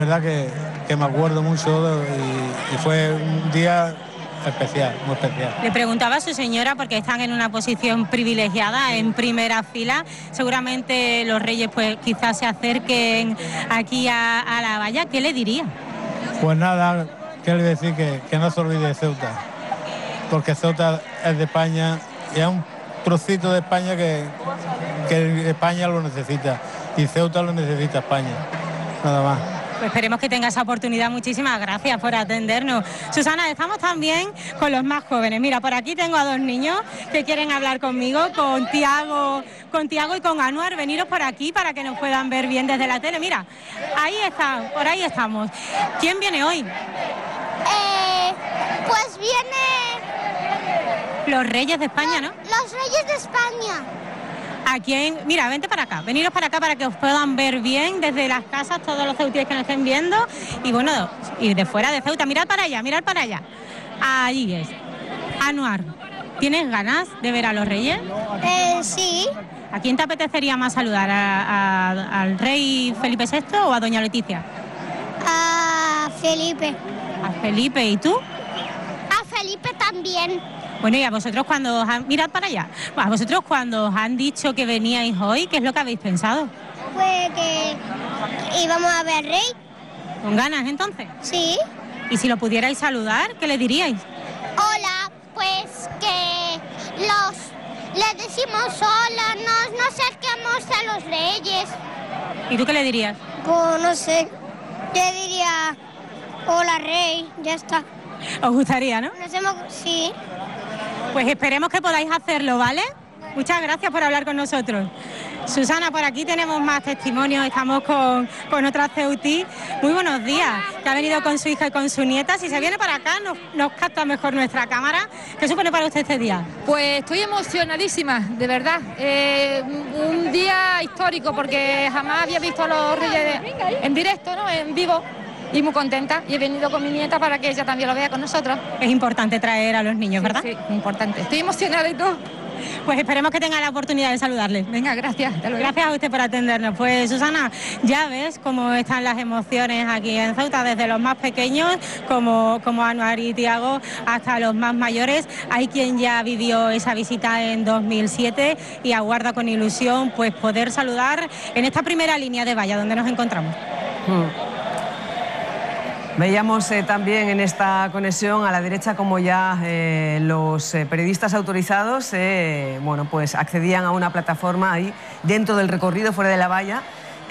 La verdad que me acuerdo mucho y fue un día especial, muy especial. Le preguntaba a su señora, porque están en una posición privilegiada, en primera fila. Seguramente los reyes pues quizás se acerquen aquí a la valla. ¿Qué le diría? Pues nada, quiero decir que no se olvide de Ceuta, porque Ceuta es de España y es un trocito de España que España lo necesita y Ceuta lo necesita España, nada más. Pues esperemos que tenga esa oportunidad. Muchísimas gracias por atendernos. Susana, estamos también con los más jóvenes. Mira, por aquí tengo a dos niños que quieren hablar conmigo, con Tiago y con Anuar. Veniros por aquí para que nos puedan ver bien desde la tele. Mira, ahí está, por ahí estamos. ¿Quién viene hoy? Pues viene... Los Reyes de España, ¿no? Los Reyes de España. ¿A quién? Mira, vente para acá, veniros para acá para que os puedan ver bien desde las casas, todos los ceutíes que nos estén viendo. Y bueno, y de fuera de Ceuta, mirad para allá, mirad para allá. Allí es. Anuar, ¿tienes ganas de ver a los Reyes? Sí. ¿A quién te apetecería más saludar? ¿Al rey Felipe VI o a doña Leticia? A Felipe. A Felipe, ¿y tú? A Felipe también. Bueno, y a vosotros cuando os han... Mirad para allá. A vosotros cuando os han dicho que veníais hoy, ¿qué es lo que habéis pensado? Pues que íbamos a ver al rey. ¿Con ganas, entonces? Sí. Y si lo pudierais saludar, ¿qué le diríais? Hola, pues que les decimos hola, nos acerquemos a los reyes. ¿Y tú qué le dirías? Pues no sé, yo diría hola rey, ya está. ¿Os gustaría, no? Sí. Pues esperemos que podáis hacerlo, ¿vale? Muchas gracias por hablar con nosotros. Susana, por aquí tenemos más testimonios, estamos con otra ceutí. Muy buenos días, que ha venido con su hija y con su nieta. Si se viene para acá, nos capta mejor nuestra cámara. ¿Qué supone para usted este día? Pues estoy emocionadísima, de verdad. Un día histórico, porque jamás había visto a los Reyes en directo, ¿no? En vivo. Y muy contenta, y he venido con mi nieta para que ella también lo vea con nosotros. Es importante traer a los niños, ¿verdad? Sí, muy importante. Estoy emocionada y todo. Pues esperemos que tenga la oportunidad de saludarle. Venga, gracias. Gracias a usted por atendernos. Pues Susana, ya ves cómo están las emociones aquí en Ceuta, desde los más pequeños, como Anuar y Tiago, hasta los más mayores. Hay quien ya vivió esa visita en 2007 y aguarda con ilusión pues poder saludar en esta primera línea de valla donde nos encontramos. Veíamos también en esta conexión a la derecha como ya los periodistas autorizados bueno, pues accedían a una plataforma ahí dentro del recorrido, fuera de la valla.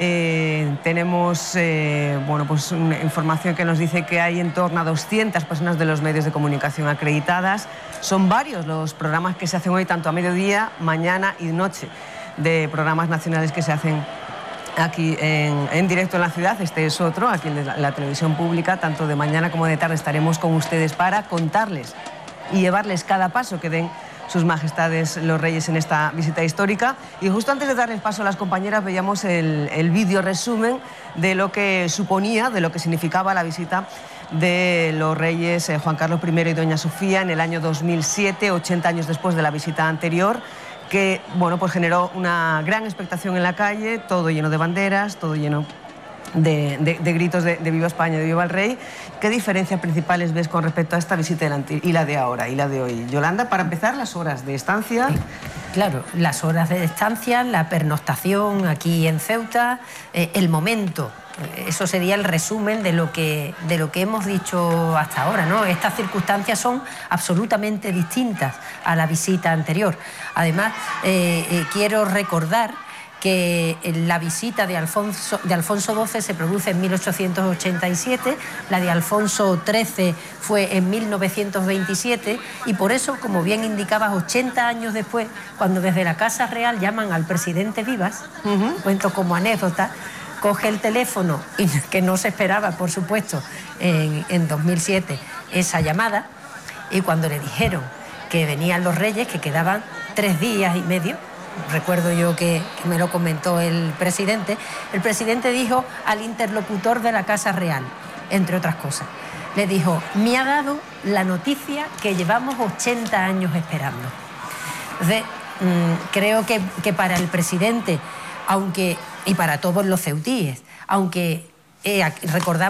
Tenemos bueno, pues una información que nos dice que hay en torno a 200 personas de los medios de comunicación acreditadas. Son varios los programas que se hacen hoy, tanto a mediodía, mañana y noche, de programas nacionales que se hacen aquí en directo en la ciudad. Este es otro, aquí en la televisión pública, tanto de mañana como de tarde estaremos con ustedes para contarles y llevarles cada paso que den sus majestades los reyes en esta visita histórica. Y justo antes de darles paso a las compañeras veíamos el vídeo resumen de lo que suponía, de lo que significaba la visita de los reyes Juan Carlos I y doña Sofía en el año 2007, 80 años después de la visita anterior, que bueno, pues generó una gran expectación en la calle, todo lleno de banderas, todo lleno de gritos de viva España, de viva el rey. ¿Qué diferencias principales ves con respecto a esta visita y la de ahora y la de hoy? Yolanda, para empezar, las horas de estancia. Claro, las horas de estancia, la pernoctación aquí en Ceuta, el momento. Eso sería el resumen de lo que hemos dicho hasta ahora, ¿no? Estas circunstancias son absolutamente distintas a la visita anterior. Además, quiero recordar que la visita de Alfonso XII se produce en 1887, la de Alfonso XIII fue en 1927 y por eso, como bien indicabas, 80 años después, cuando desde la Casa Real llaman al presidente Vivas, cuento como anécdota, coge el teléfono, y que no se esperaba, por supuesto, en 2007 esa llamada, y cuando le dijeron que venían los reyes, que quedaban 3 días y medio, recuerdo yo que me lo comentó el presidente dijo al interlocutor de la Casa Real, entre otras cosas, le dijo: me ha dado la noticia que llevamos 80 años esperando. Entonces, creo que para el presidente, y para todos los ceutíes, aunque Recordamos